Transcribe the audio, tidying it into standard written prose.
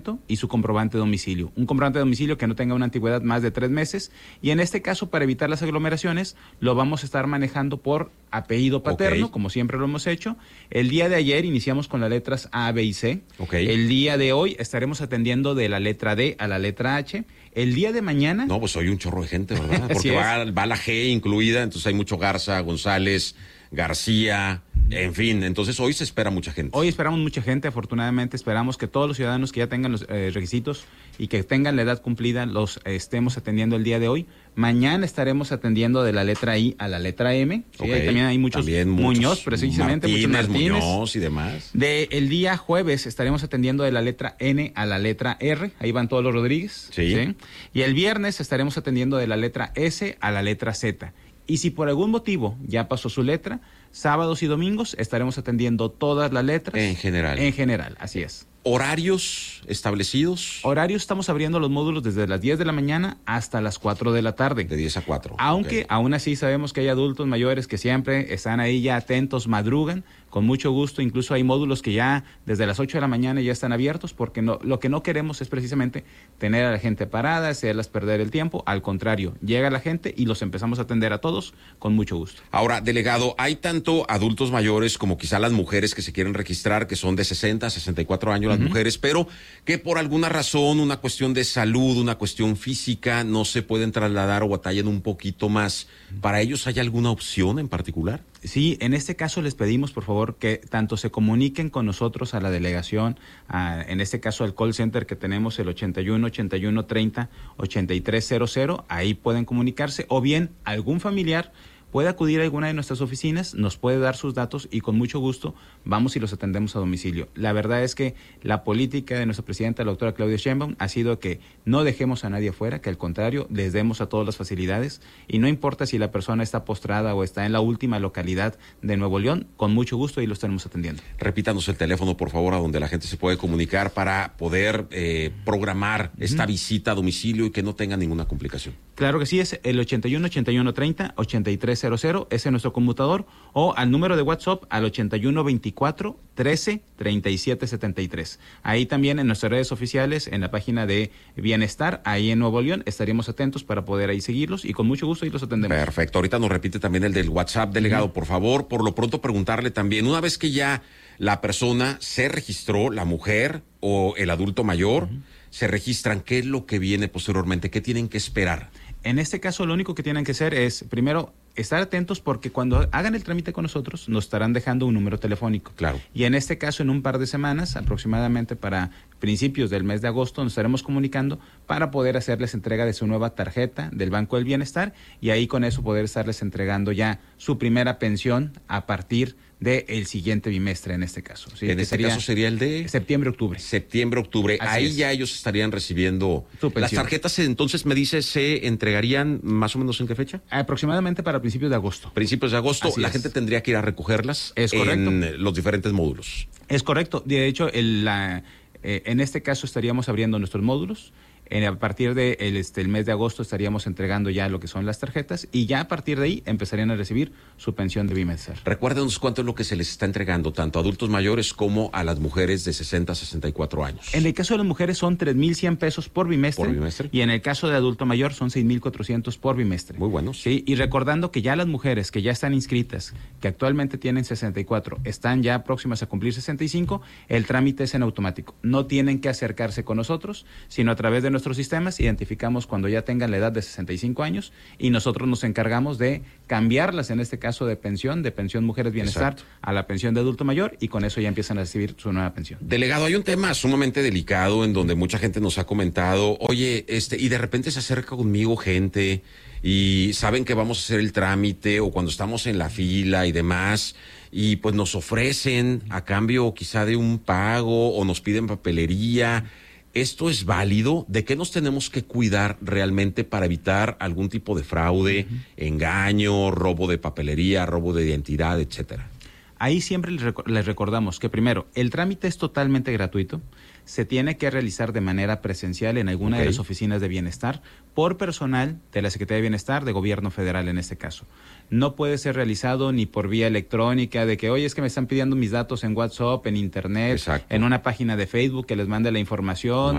y su comprobante de domicilio. Un comprobante de domicilio que no tenga una antigüedad más de 3 meses. Y en este caso, para evitar las aglomeraciones, lo vamos a estar manejando por apellido paterno, como siempre lo hemos hecho. El día de ayer iniciamos con las letras A, B y C. El día de hoy estaremos atendiendo de la letra D a la letra H. El día de mañana... No, pues hoy un chorro de gente, ¿verdad? Porque va la G incluida, entonces hay mucho Garza, González, García, en fin, entonces hoy se espera mucha gente. Hoy esperamos mucha gente, afortunadamente esperamos que todos los ciudadanos que ya tengan los requisitos y que tengan la edad cumplida los estemos atendiendo el día de hoy. Mañana estaremos atendiendo de la letra I a la letra M. ¿Sí? Ahí también hay muchos Muñoz, precisamente, muchos Martínez. Muñoz y demás. El día jueves estaremos atendiendo de la letra N a la letra R. Ahí van todos los Rodríguez. ¿Sí? Y el viernes estaremos atendiendo de la letra S a la letra Z. Y si por algún motivo ya pasó su letra, sábados y domingos estaremos atendiendo todas las letras. En general. En general, así es. ¿Horarios establecidos? Horarios, estamos abriendo los módulos desde las 10 de la mañana hasta las 4 de la tarde. De 10 a 4. Aunque aún así sabemos que hay adultos mayores que siempre están ahí ya atentos, madrugan, con mucho gusto. Incluso hay módulos que ya desde las 8 de la mañana ya están abiertos, porque lo que no queremos es precisamente tener a la gente parada, hacerlas perder el tiempo. Al contrario, llega la gente y los empezamos a atender a todos con mucho gusto. Ahora, delegado, hay tanto adultos mayores como quizá las mujeres que se quieren registrar, que son de 60 a 64 años las mujeres, pero que por alguna razón, una cuestión de salud, una cuestión física, no se pueden trasladar o batallan un poquito más. ¿Para ellos hay alguna opción en particular? Sí, en este caso les pedimos, por favor, que tanto se comuniquen con nosotros a la delegación, en este caso al call center que tenemos, el 81 81 30 8300, ahí pueden comunicarse, o bien algún familiar puede acudir a alguna de nuestras oficinas, nos puede dar sus datos y con mucho gusto vamos y los atendemos a domicilio. La verdad es que la política de nuestra presidenta, la doctora Claudia Sheinbaum, ha sido que no dejemos a nadie afuera, que al contrario, les demos a todas las facilidades, y no importa si la persona está postrada o está en la última localidad de Nuevo León, con mucho gusto y lo estaremos atendiendo. Repítanos el teléfono, por favor, a donde la gente se puede comunicar para poder programar esta visita a domicilio y que no tenga ninguna complicación. Claro que sí, es el 81 81 30 8300, ese es nuestro conmutador, o al número de WhatsApp al 81 24 13 37 73. Ahí también en nuestras redes oficiales, en la página de Bienestar, ahí en Nuevo León, estaríamos atentos para poder ahí seguirlos y con mucho gusto ahí los atendemos. Perfecto, ahorita nos repite también el del WhatsApp, delegado, por favor. Por lo pronto preguntarle también, una vez que ya la persona se registró, la mujer o el adulto mayor, se registran, ¿qué es lo que viene posteriormente? ¿Qué tienen que esperar? En este caso, lo único que tienen que hacer es, primero, estar atentos, porque cuando hagan el trámite con nosotros, nos estarán dejando un número telefónico. Claro. Y en este caso, en un par de semanas, aproximadamente para principios del mes de agosto, nos estaremos comunicando para poder hacerles entrega de su nueva tarjeta del Banco del Bienestar, y ahí con eso poder estarles entregando ya su primera pensión a partir del siguiente bimestre, en este caso. ¿Sí? En este caso sería el de... Septiembre-octubre. Septiembre-octubre. Ahí es. Ya ellos estarían recibiendo... Las tarjetas, entonces, me dice, ¿se entregarían más o menos en qué fecha? Aproximadamente para principios de agosto. Principios de agosto. Así la gente tendría que ir a recogerlas. Es correcto. En los diferentes módulos. Es correcto. De hecho, en este caso estaríamos abriendo nuestros módulos. A partir de el mes de agosto estaríamos entregando ya lo que son las tarjetas, y ya a partir de ahí empezarían a recibir su pensión de bimestral. Recuérdenos cuánto es lo que se les está entregando, tanto a adultos mayores como a las mujeres de 60 a 64 años. En el caso de las mujeres son 3,100 pesos por bimestre. ¿Por bimestre? Y en el caso de adulto mayor son 6,400 por bimestre. Muy buenos. Sí, y recordando que ya las mujeres que ya están inscritas, que actualmente tienen 64, están ya próximas a cumplir 65, el trámite es en automático. No tienen que acercarse con nosotros, sino a través de nuestros sistemas identificamos cuando ya tengan la edad de 65 años y nosotros nos encargamos de cambiarlas, en este caso de pensión Mujeres Bienestar, exacto, a la pensión de adulto mayor, y con eso ya empiezan a recibir su nueva pensión. Delegado, hay un tema sumamente delicado en donde mucha gente nos ha comentado, oye, y de repente se acerca conmigo gente y saben que vamos a hacer el trámite, o cuando estamos en la fila y demás, y pues nos ofrecen a cambio quizá de un pago o nos piden papelería. ¿Esto es válido? ¿De qué nos tenemos que cuidar realmente para evitar algún tipo de fraude, engaño, robo de papelería, robo de identidad, etcétera? Ahí siempre les recordamos que primero, el trámite es totalmente gratuito. se tiene que realizar de manera presencial en alguna de las oficinas de bienestar por personal de la Secretaría de Bienestar, de Gobierno Federal en este caso. No puede ser realizado ni por vía electrónica, de que, oye, es que me están pidiendo mis datos en WhatsApp, en Internet, en una página de Facebook que les mande la información.